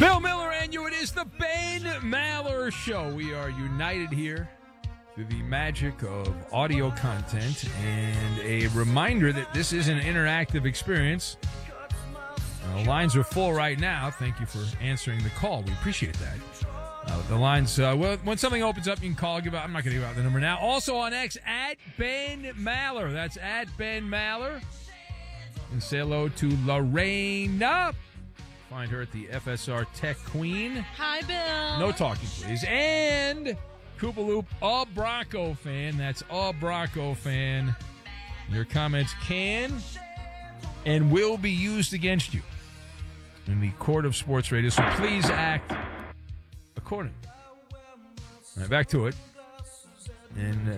Bill Miller and you, it is the Ben Maller Show. We are united here through the magic of audio content and a reminder that this is an interactive experience. Lines are full right now. Thank you for answering the call. We appreciate that. The lines, when something opens up, you can call. I'm not going to give out the number now. Also on X, at Ben Maller. That's at Ben Maller. And say hello to Lorena. Find her at the FSR Tech Queen. Hi, Bill. No talking, please. And Koopaloop, a Bronco fan. That's a Bronco fan. Your comments can and will be used against you in the court of sports radio. So please act accordingly. All right, back to it. And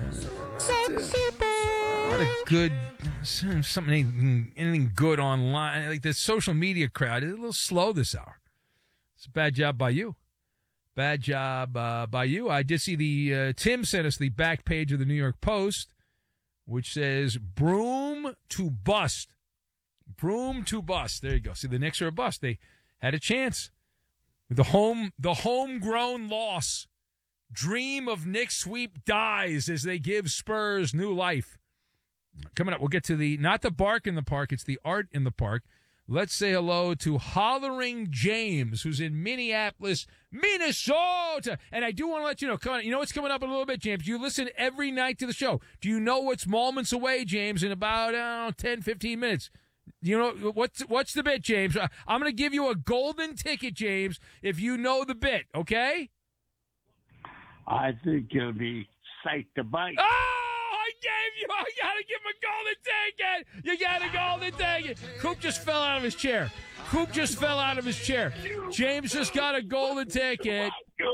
not a good, anything good online. Like the social media crowd is a little slow this hour. It's a bad job by you. Bad job by you. I did see Tim sent us the back page of the New York Post, which says, broom to bust. Broom to bust. There you go. See, the Knicks are a bust. They had a chance. The homegrown loss. Dream of Knicks sweep dies as they give Spurs new life. Coming up, we'll get to not the bark in the park, it's the art in the park. Let's say hello to Hollering James, who's in Minneapolis, Minnesota. And I do want to let you know, you know what's coming up in a little bit, James? You listen every night to the show. Do you know what's moments away, James, in about 10, 15 minutes? You know, what's the bit, James? I'm going to give you a golden ticket, James, if you know the bit, okay? I think it'll be Sight to Bite. Oh! I gotta give him a golden ticket. You gotta golden ticket. Coop just fell out of his chair. James just got a golden ticket.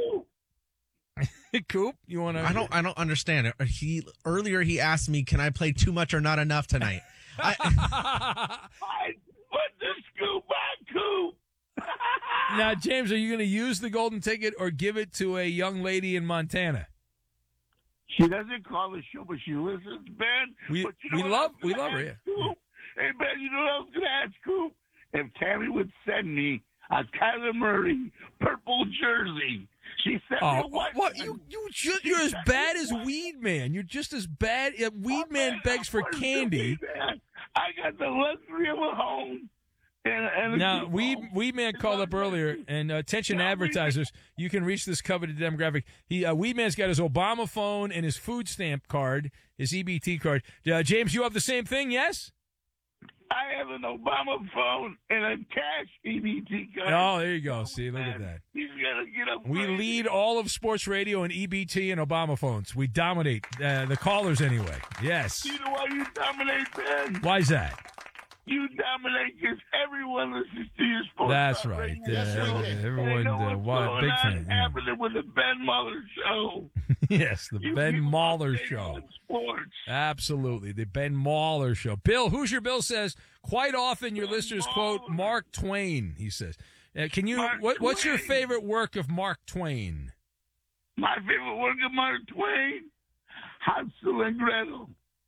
Coop, you want to? I don't understand it. Earlier he asked me, can I play too much or not enough tonight? I put the scoop on Coop. Now, James, are you going to use the golden ticket or give it to a young lady in Montana? She doesn't call the show, but she listens, Ben. We love her, yeah. Coop? Hey, Ben, you know what I was going to ask Coop? If Tammy would send me a Kyler Murray purple jersey. She sent me a white what? You're as bad as Weed Man. You're just as bad. Weed Man begs for candy. I got the luxury of a home. Now, Weed Man called up earlier, and attention advertisers, you can reach this coveted demographic. Weed Man's got his Obama phone and his food stamp card, his EBT card. James, you have the same thing, yes? I have an Obama phone and a cash EBT card. Oh, there you go. See, look at that. He's got to get up. We lead all of sports radio in EBT and Obama phones. We dominate the callers anyway. Yes. You know why you dominate, Ben? Why is that? You dominate because everyone listens to your sports. That's right. Everyone, big fan. Happening with the Ben Maller Show. Yes, the Ben Maller Show. Sports. Absolutely, the Ben Maller Show. Bill, Hoosier Bill says quite often your listeners quote Mark Twain. He says, "Can you? What's your favorite work of Mark Twain?" My favorite work of Mark Twain, Hansel and Gretel.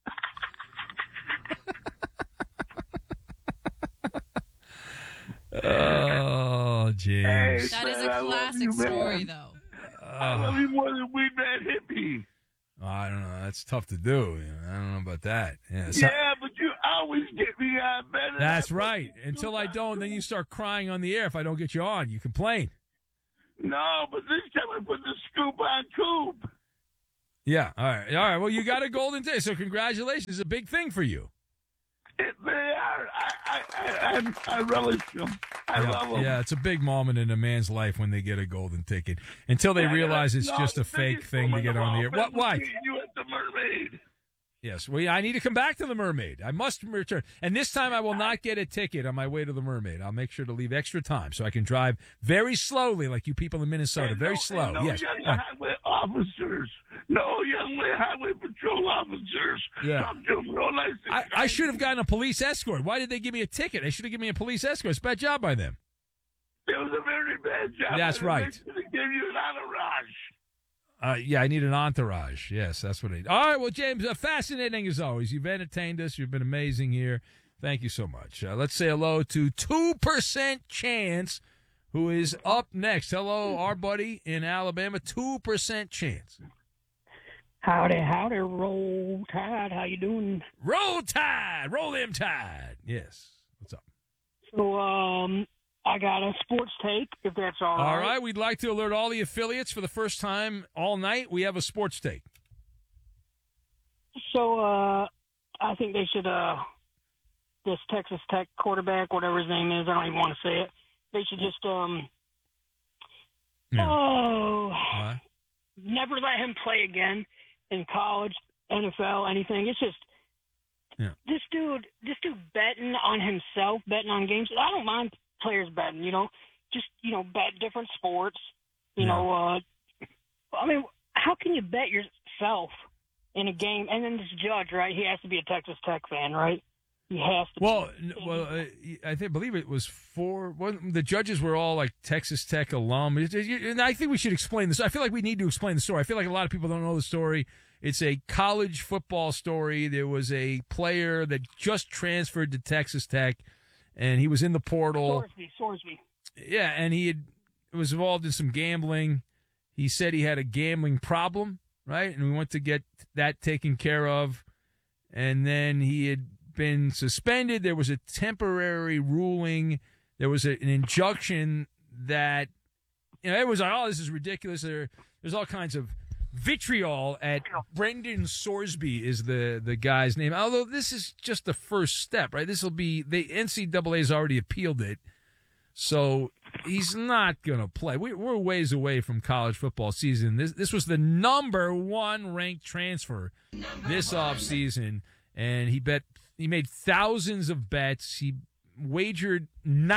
Oh, James. That is a classic story, though. I love you more than Weed Man Hippie. Oh, I don't know. That's tough to do. I don't know about that. Yeah, but you always get me on, Ben. That's right. Until I don't, then you start crying on the air if I don't get you on. You complain. No, but this time I put the scoop on Coop. Yeah. All right. Well, you got a golden ticket, so congratulations. It's a big thing for you. They are. I relish them. I love them. Yeah, it's a big moment in a man's life when they get a golden ticket. Until they realize it's just a fake thing to get on the air. Why? You at the Mermaid. Yes, I need to come back to the Mermaid. I must return. And this time I will not get a ticket on my way to the Mermaid. I'll make sure to leave extra time so I can drive very slowly like you people in Minnesota. Very slow. Yes. Young highway officers. No young highway patrol officers. Yeah. Real nice. I should have gotten a police escort. Why did they give me a ticket? They should have given me a police escort. It's a bad job by them. It was a very bad job. That's right. They should have given you an entourage. Yeah, I need an entourage. Yes, that's what I need. All right, well, James, fascinating as always. You've entertained us. You've been amazing here. Thank you so much. Let's say hello to 2% Chance, who is up next. Hello, our buddy in Alabama, 2% chance. Howdy, Roll Tide. How you doing? Roll Tide, roll them Tide. Yes. What's up? So, I got a sports take, if that's all right. All right, we'd like to alert all the affiliates for the first time all night. We have a sports take. So, I think they should, this Texas Tech quarterback, whatever his name is, I don't even want to say it. They should just, never let him play again in college, NFL, anything. It's just, this dude betting on himself, betting on games. I don't mind players betting, just, bet different sports, I mean, how can you bet yourself in a game? And then this judge, right? He has to be a Texas Tech fan, right? He has to. I believe it was the judges were all like Texas Tech alum. And I think we should explain this. I feel like we need to explain the story. I feel like a lot of people don't know the story. It's a college football story. There was a player that just transferred to Texas Tech, and he was in the portal. Sorsby. Yeah, and was involved in some gambling. He said he had a gambling problem, right? And we went to get that taken care of. And then he had been suspended. There was a temporary ruling. There was an injunction that, it was like, oh, this is ridiculous. There's all kinds of vitriol at Brendan Sorsby is the guy's name. Although this is just the first step, right? This will be, the NCAA's already appealed it. So he's not going to play. We're ways away from college football season. This was the number one ranked transfer this offseason, and he made thousands of bets. He wagered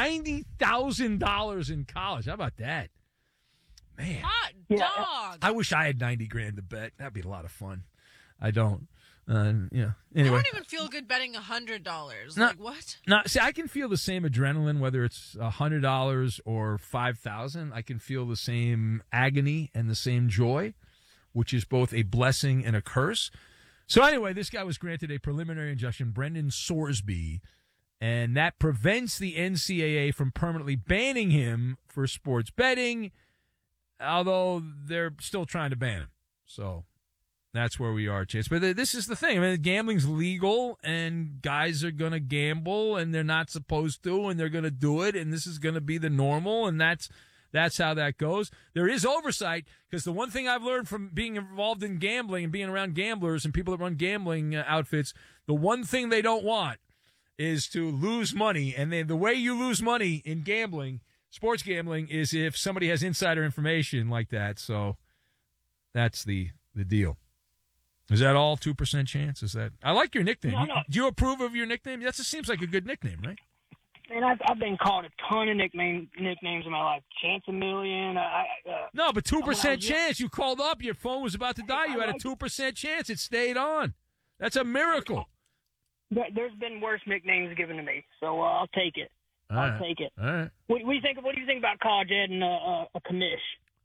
$90,000 in college. How about that? Man. Hot dog. I wish I had $90,000 to bet. That'd be a lot of fun. I don't. Anyway. I don't even feel good betting $100. Like, what? No, see, I can feel the same adrenaline, whether it's $100 or $5,000. I can feel the same agony and the same joy, which is both a blessing and a curse. So anyway, this guy was granted a preliminary injunction, Brendan Sorsby, and that prevents the NCAA from permanently banning him for sports betting, although they're still trying to ban him. So that's where we are, Chase. But this is the thing. I mean, gambling's legal, and guys are going to gamble, and they're not supposed to, and they're going to do it, and this is going to be the normal, and that's how that goes. There is oversight, because the one thing I've learned from being involved in gambling and being around gamblers and people that run gambling outfits, the one thing they don't want is to lose money. And the way you lose money in gambling, sports gambling, is if somebody has insider information like that. So that's the deal. Is that all 2% chance? Is that? I like your nickname. No. Do you approve of your nickname? That just seems like a good nickname, right? Man, I've been called a ton of nicknames in my life. Chance a Million. No, but 2% chance. You called up. Your phone was about to die. You had a 2% chance. It stayed on. That's a miracle. There's been worse nicknames given to me, so I'll take it. I'll take it. All right. What do you think? What do you think about college adding a commish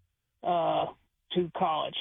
to college?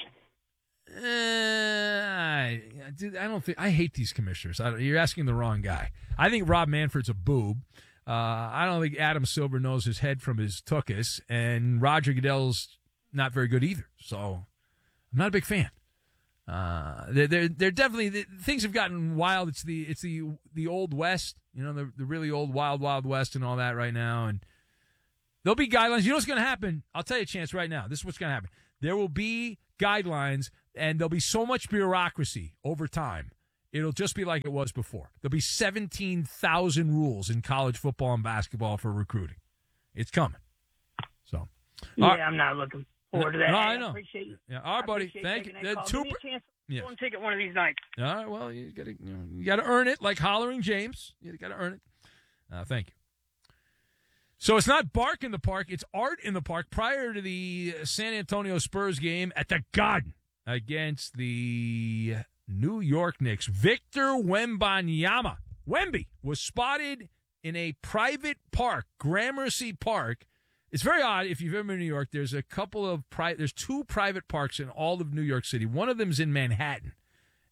Dude, I don't think I hate these commissioners. You're asking the wrong guy. I think Rob Manfred's a boob. I don't think Adam Silver knows his head from his tuchus, and Roger Goodell's not very good either. So I'm not a big fan. They're definitely things have gotten wild. It's the old west, the really old wild west and all that right now. And there'll be guidelines. You know what's going to happen? I'll tell you a chance right now. This is what's going to happen. There will be guidelines, and there'll be so much bureaucracy over time. It'll just be like it was before. There'll be 17,000 rules in college football and basketball for recruiting. It's coming. So, I'm not looking forward to that. No, I know. I appreciate you. Yeah, all right, buddy. Thank you. Give me a chance to go and take it one of these nights. All right. Well, you got to earn it, like Hollering James. You got to earn it. Thank you. So it's not bark in the park; it's art in the park. Prior to the San Antonio Spurs game at the Garden against the New York Knicks, Victor Wembanyama, Wemby, was spotted in a private park, Gramercy Park. It's very odd. If you've ever been to New York, there's a couple of there's two private parks in all of New York City. One of them is in Manhattan,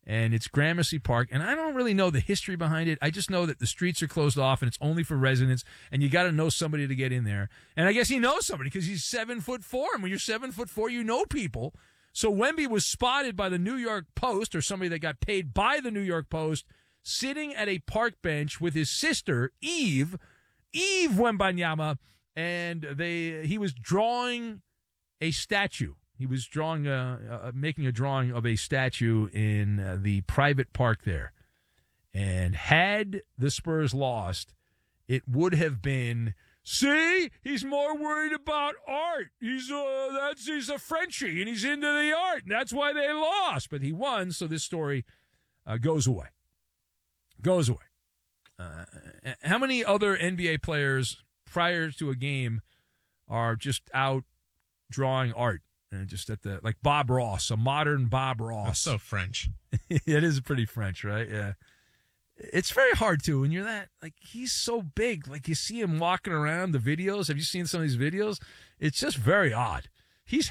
and it's Gramercy Park. And I don't really know the history behind it. I just know that the streets are closed off, and it's only for residents, and you got to know somebody to get in there. And I guess he knows somebody because he's 7'4", and when you're 7'4", you know people. So Wemby was spotted by the New York Post, or somebody that got paid by the New York Post, sitting at a park bench with his sister, Eve Wembanyama, and he was drawing a statue. He was making a drawing of a statue in the private park there. And had the Spurs lost, it would have been, see, he's more worried about art. He's a Frenchie, and he's into the art, and that's why they lost. But he won, so this story goes away. Goes away. How many other NBA players prior to a game are just out drawing art? And just like Bob Ross, a modern Bob Ross. That's so French. It is pretty French, right? Yeah. It's very hard to when you're that, like, he's so big. Like, you see him walking around the videos. Have you seen some of these videos? It's just very odd. He's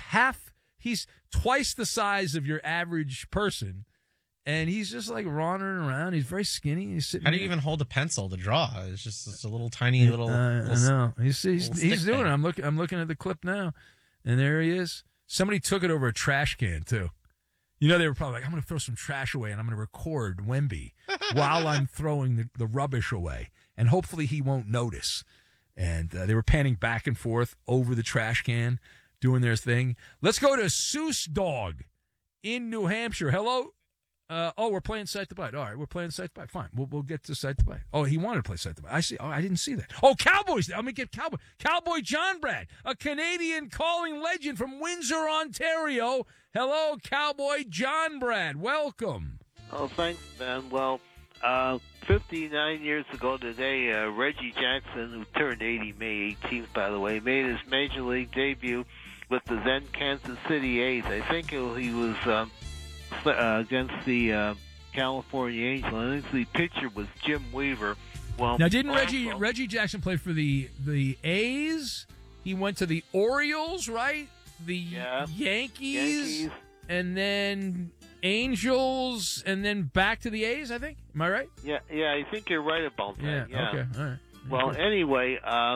twice the size of your average person, and he's just like wandering around. He's very skinny. He's sitting. How do you even hold a pencil to draw? It's a little tiny little. I know. He's doing thing. it. I'm looking at the clip now, and there he is. Somebody took it over a trash can, too. You know, they were probably like, I'm going to throw some trash away, and I'm going to record Wemby while I'm throwing the rubbish away. And hopefully he won't notice. And they were panning back and forth over the trash can, doing their thing. Let's go to Seuss Dog in New Hampshire. Hello. We're playing Sight to Bite. All right, we're playing Sight to Bite. Fine, we'll get to Sight to Bite. Oh, he wanted to play Sight to Bite. I see. Oh, I didn't see that. Oh, Cowboys. Let me get Cowboy John Brad, a Canadian calling legend from Windsor, Ontario. Hello, Cowboy John Brad. Welcome. Oh, thanks, Ben. Well, 59 years ago today, Reggie Jackson, who turned 80 May 18th, by the way, made his major league debut with the then Kansas City A's. I think he was against the California Angels. I think the pitcher was Jim Weaver. Well, now, didn't Reggie Jackson play for the A's? He went to the Orioles, right? The Yankees, and then Angels, and then back to the A's, I think. Am I right? Yeah, I think you're right about that. Yeah. Okay, all right. Well, anyway,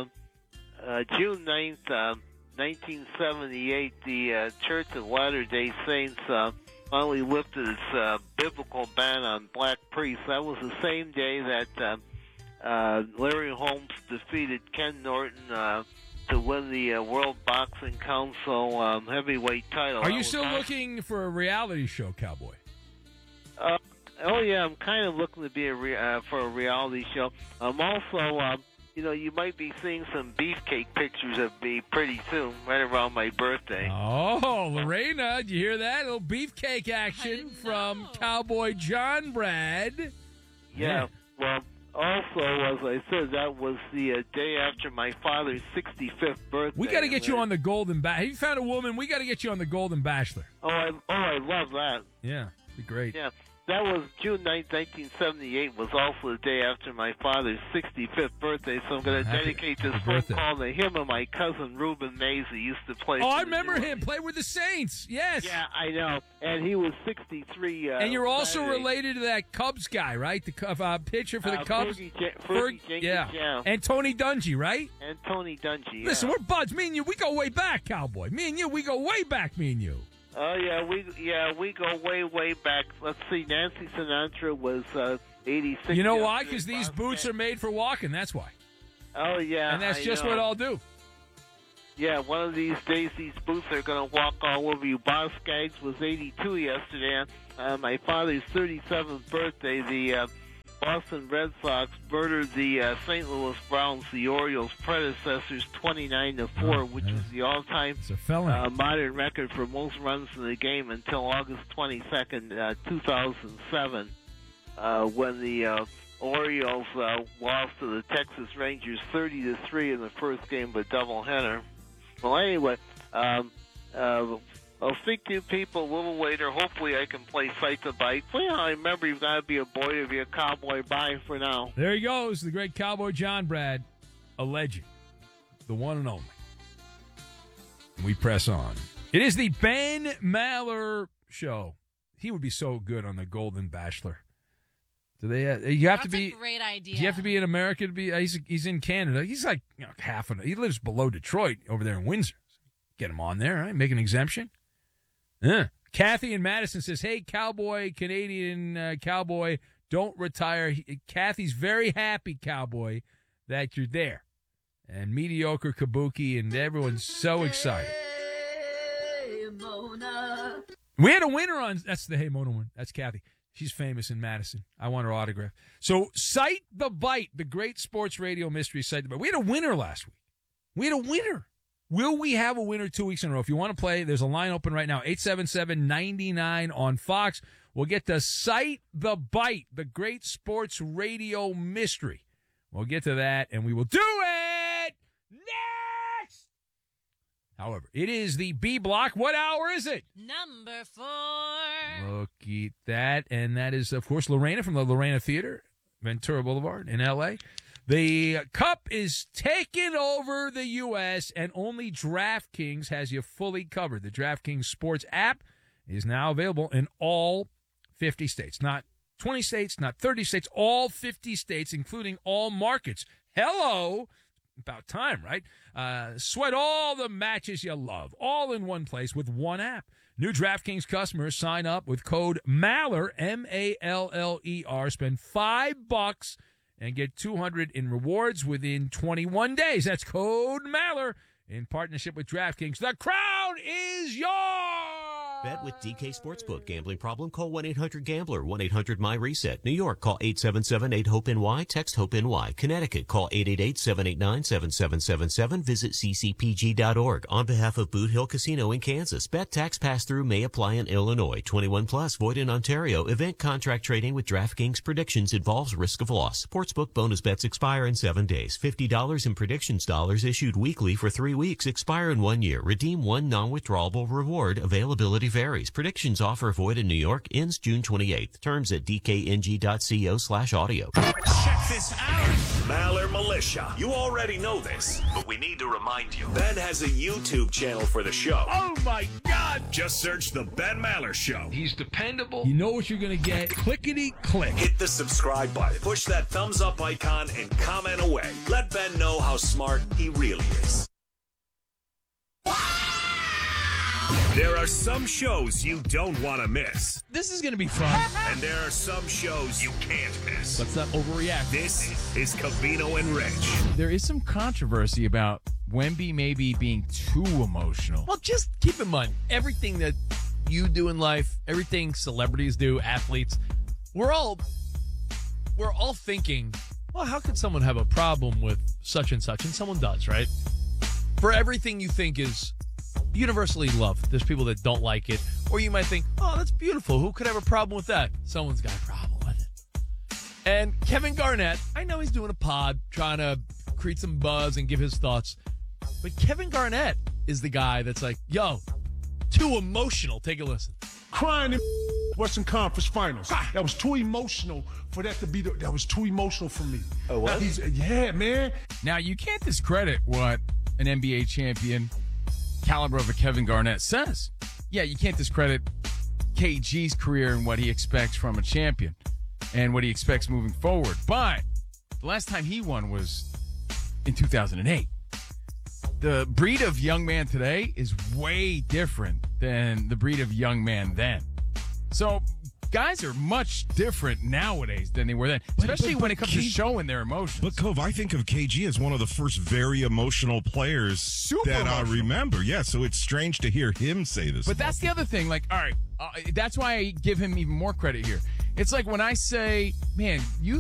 June 9th, 1978, the Church of Latter-day Saints finally lifted its biblical ban on black priests. That was the same day that Larry Holmes defeated Ken Norton to win the World Boxing Council heavyweight title. Are you still looking for a reality show, Cowboy? Oh yeah, I'm kind of looking to be for a reality show. I'm also, you might be seeing some beefcake pictures of me pretty soon, right around my birthday. Oh, Lorena, did you hear that? A little beefcake action from Cowboy John Brad. Yeah, well, also, as I said, that was the day after my father's 65th birthday. We got to get you on the Golden Bachelor. Have you found a woman? We got to get you on the Golden Bachelor. Oh, I love that. Yeah, it'd be great. Yeah. That was June 9th, 1978, was also the day after my father's 65th birthday, so I'm going to dedicate this phone call to him and my cousin Reuben Mays, who used to play. Oh, I remember him. Played with the Saints. Yes. Yeah, I know. And he was 63. And you're also related to that Cubs guy, right? The pitcher for the Cubs. Fergie Jenkins, yeah. And Tony Dungy, right? And Tony Dungy, yeah. Listen, we're buds. Me and you, we go way back, Cowboy. Me and you, we go way back, me and you. Oh, we go way back. Let's see, Nancy Sinatra was 86. You know why? Because these boots are made for walking. That's why. Oh, yeah. And that's just what I'll do. Yeah, one of these days these boots are going to walk all over you. Boss Skaggs was 82 yesterday. My father's 37th birthday, the Boston Red Sox murdered the St. Louis Browns, the Orioles' predecessors, 29-4, which was the all-time modern record for most runs in the game until August 22nd, 2007, when the Orioles lost to the Texas Rangers 30-3 in the first game of a doubleheader. Well, anyway, I'll speak to you people a little later. Hopefully I can play Sight to Bite. Well, I remember you've got to be a boy to be a cowboy. Bye for now. There he goes, the great Cowboy John Brad, a legend, the one and only. We press on. It is the Ben Maller Show. He would be so good on the Golden Bachelor. Do they? You have That's to be. a great idea. Do you have to be in America to be? He's in Canada. He's like half an. He lives below Detroit over there in Windsor. Get him on there, right? Make an exemption. Kathy in Madison says, "Hey, cowboy, Canadian cowboy, don't retire." Kathy's very happy, cowboy, that you're there, and mediocre Kabuki, and everyone's so excited. Hey, Mona. We had a winner on. That's the Hey Mona one. That's Kathy. She's famous in Madison. I want her autograph. So, Cite the Bite, the great sports radio mystery Cite the Bite. We had a winner last week. We had a winner. Will we have a winner 2 weeks in a row? If you want to play, there's a line open right now, 877-99 on Fox. We'll get to Cite the Bite, the great sports radio mystery. We'll get to that, and we will do it next! However, it is the B block. What hour is it? Number 4. Look at that. And that is, of course, Lorena from the Lorena Theater, Ventura Boulevard in L.A. The Cup is taking over the U.S., and only DraftKings has you fully covered. The DraftKings Sports app is now available in all 50 states. Not 20 states, not 30 states, all 50 states, including all markets. Hello. About time, right? Sweat all the matches you love, all in one place with one app. New DraftKings customers sign up with code MALLER, M-A-L-L-E-R. Spend $5 and get $200 in rewards within 21 days. That's code MALLER in partnership with DraftKings. The crown is yours! Bet with DK Sportsbook. Gambling problem? Call 1-800-GAMBLER. 1-800-MY-RESET. New York, call 877-8-HOPE-NY. Text HOPE-NY. Connecticut, call 888-789-7777. Visit ccpg.org. On behalf of Boot Hill Casino in Kansas, bet tax pass-through may apply in Illinois. 21 plus, void in Ontario. Event contract trading with DraftKings predictions involves risk of loss. Sportsbook bonus bets expire in 7 days. $50 in predictions dollars issued weekly for 3 weeks. Expire in 1 year. Redeem one non-withdrawable reward. Availability varies. Predictions offer void in New York. Ends June 28th. Terms at dkng.co/audio. Check this out. Maller Militia. You already know this, but we need to remind you. Ben has a YouTube channel for the show. Oh, my God. Just search The Ben Maller Show. He's dependable. You know what you're going to get. Clickety-click. Hit the subscribe button. Push that thumbs up icon and comment away. Let Ben know how smart he really is. There are some shows you don't want to miss. This is going to be fun. And there are some shows you can't miss. Let's not overreact. This is Covino and Rich. There is some controversy about Wemby maybe being too emotional. Well, just keep in mind, everything that you do in life, everything celebrities do, athletes, we're all thinking, well, how could someone have a problem with such and such? And someone does, right? For everything you think is universally loved, there's people that don't like it. Or you might think, oh, that's beautiful. Who could have a problem with that? Someone's got a problem with it. And Kevin Garnett, I know he's doing a pod, trying to create some buzz and give his thoughts. But Kevin Garnett is the guy that's like, yo, too emotional. Take a listen. Crying in Western Conference Finals. That was too emotional for that to be. That was too emotional for me. Oh, what? Yeah, man. Now, you can't discredit what an NBA champion caliber of a Kevin Garnett says. Yeah, you can't discredit KG's career and what he expects from a champion and what he expects moving forward. But the last time he won was in 2008. The breed of young man today is way different than the breed of young man then. So guys are much different nowadays than they were then, especially when it comes to showing their emotions. But, Cove, I think of KG as one of the first very emotional players I remember. Yeah, so it's strange to hear him say this. But that's the other thing. Like, all right, that's why I give him even more credit here. It's like when I say, man, you